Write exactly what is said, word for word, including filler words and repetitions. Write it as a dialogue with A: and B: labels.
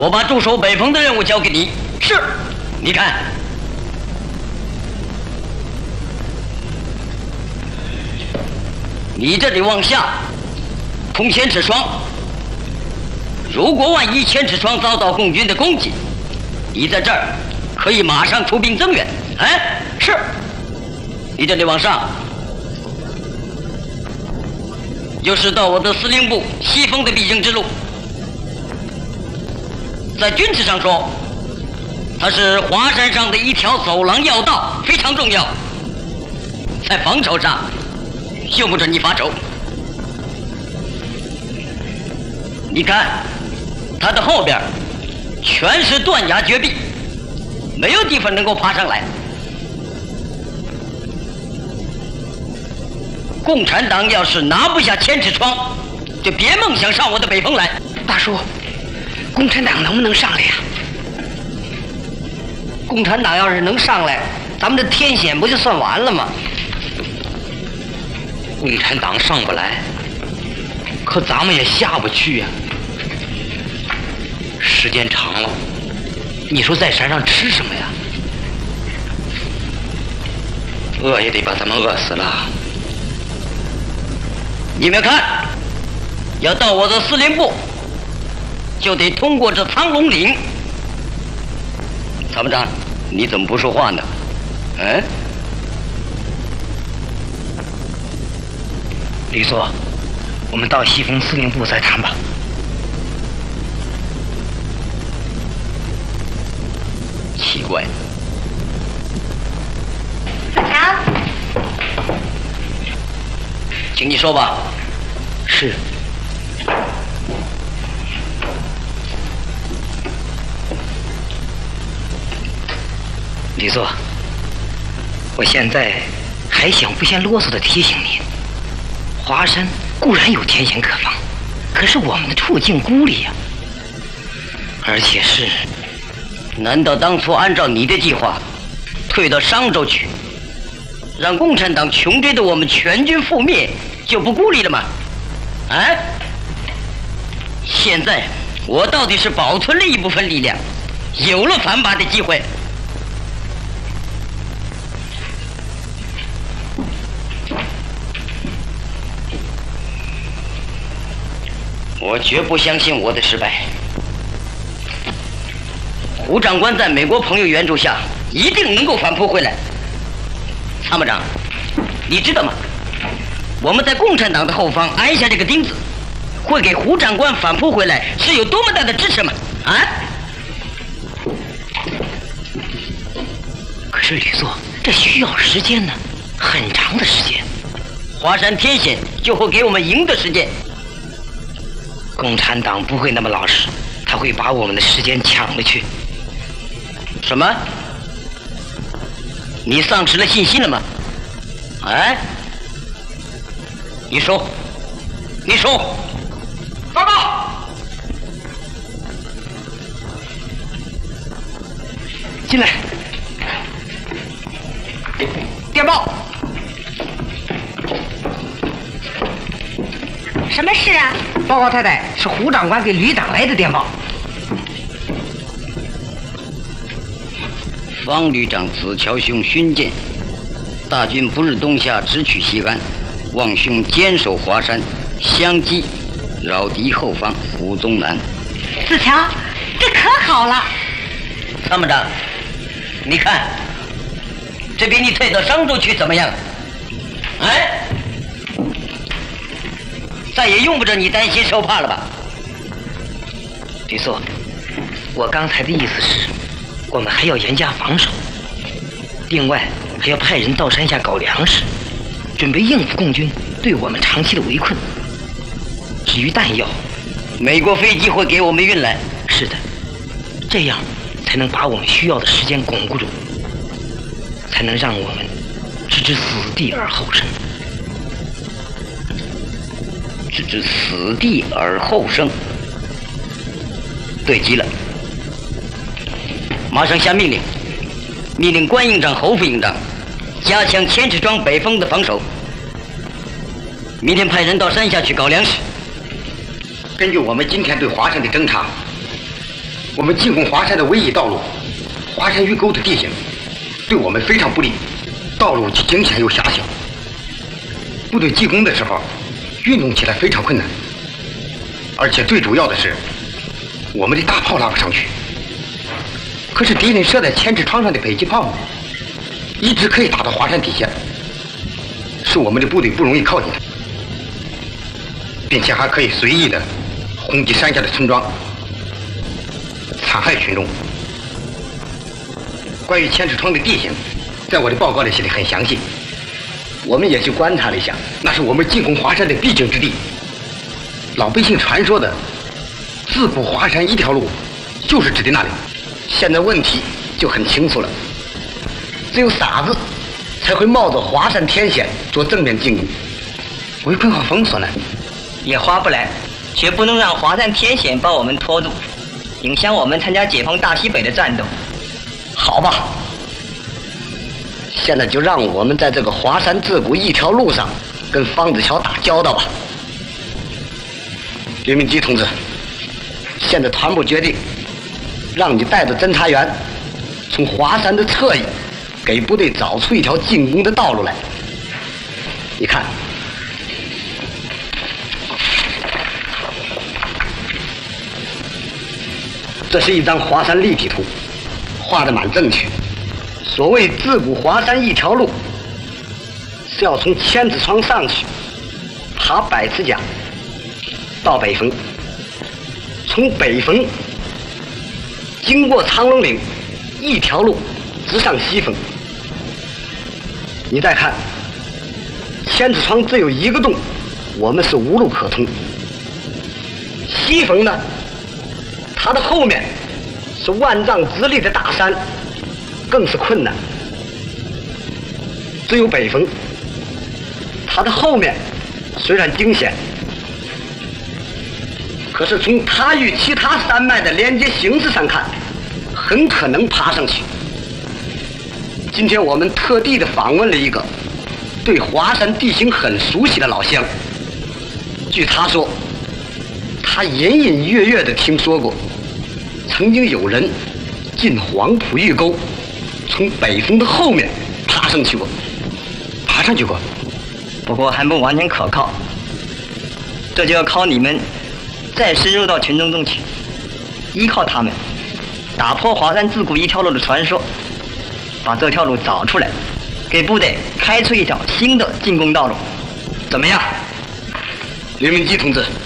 A: 我把驻守北峰的任务交给你。是，你看，你这里往下通千尺窗。如果万一千尺窗遭到共军的攻击，你在这儿可以马上出兵增援。哎，是。你这里往上，就是到我的司令部西风的必经之路。在军事上说，它是华山上的一条走廊要道，非常重要。在防守上，用不着你发愁。你看，它的后边全是断崖绝壁，没有地方能够爬上来。共产党要是拿不下千尺窗，就别梦想上我的北峰来。
B: 大叔，共产党能不能上来呀？
A: 共产党要是能上来，咱们这天险不就算完了吗？
B: 共产党上不来，可咱们也下不去呀。时间长了，你说在山上吃什么呀？饿也得把咱们饿死了。
A: 你们看，要到我的司令部，就得通过这苍龙岭。参谋长，你怎么不说话呢？嗯？
B: 吕作，我们到西风司令部再谈吧。
A: 奇怪。
C: 子强，
A: 请你说吧。
B: 是。吕作，我现在还想不嫌啰嗦地提醒您，华山固然有天险可防，可是我们的处境孤立呀，而且是……
A: 难道当初按照你的计划，退到商州去，让共产党穷追的我们全军覆灭，就不孤立了吗？哎，现在我到底是保存了一部分力量，有了反拔的机会。我绝不相信我的失败。胡长官在美国朋友援助下，一定能够反扑回来。参谋长，你知道吗？我们在共产党的后方安下这个钉子，会给胡长官反扑回来是有多么大的支持吗？啊！
B: 可是吕作，这需要时间呢，很长的时间。
A: 华山天险就会给我们赢的时间。
B: 共产党不会那么老实，他会把我们的时间抢了去。
A: 什么？你丧失了信心了吗？哎，你说，你说，报告，
B: 进来，电报。
C: 什么事啊？
B: 报告太太，是胡长官给旅长来的电报。
A: 方旅长子乔兄勋鉴，大军不日东下，直取西安，望兄坚守华山，相击扰敌后方，胡宗南。
C: 子乔，这可好了。
A: 参谋长，你看，这比你退到商州去怎么样？哎，再也用不着你担心受怕了吧？
B: 吕作，我刚才的意思是，我们还要严加防守，另外还要派人到山下搞粮食，准备应付共军对我们长期的围困。至于弹药，
A: 美国飞机会给我们运来。
B: 是的，这样才能把我们需要的时间巩固住，才能让我们置之死地而后生。
A: 置之死地而后生，对极了。马上下命令，命令关营长、侯副营长加强千尺庄北峰的防守。明天派人到山下去搞粮食。
D: 根据我们今天对华山的侦查， 我们进攻华山的唯一道路，华山峪沟的地形对我们非常不利，道路惊险又狭小，部队进攻的时候运动起来非常困难，而且最主要的是，我们的大炮拉不上去。可是敌人设在千尺窗上的迫击炮一直可以打到华山底下，使我们的部队不容易靠近它，并且还可以随意的轰击山下的村庄，残害群众。关于千尺窗的地形，在我的报告里写得很详细，我们也去观察了一下，那是我们进攻华山的必经之地。老百姓传说的自古华山一条路，就是指的那里。现在问题就很清楚了，只有傻子才会冒着华山天险做正面进攻。围困和封锁呢，
B: 也划不来，绝不能让华山天险把我们拖住，影响我们参加解放大西北的战斗。
A: 好吧，现在就让我们在这个华山自古一条路上跟方子桥打交道吧。刘明基同志，现在团部决定让你带着侦察员从华山的侧翼给部队找出一条进攻的道路来。你看，这是一张华山立体图，画得蛮正确。所谓自古华山一条路，是要从千子窗上去，爬百尺甲到北峰，从北峰经过长龙岭，一条路直上西峰。你再看，千子窗只有一个洞，我们是无路可通。西峰呢，它的后面是万丈直立的大山，更是困难。只有北峰，它的后面虽然惊险，可是从它与其他山脉的连接形式上看，很可能爬上去。今天我们特地的访问了一个对华山地形很熟悉的老乡，据他说，他隐隐约约的听说过，曾经有人进黄埔峪沟，从北峰的后面爬上去过，爬上去过，
B: 不过还不完全可靠，这就要靠你们再深入到群众中去，依靠他们打破华山自古一条路的传说，把这条路找出来，给部队开出一条新的进攻道路，怎么样？
D: 刘明基同志，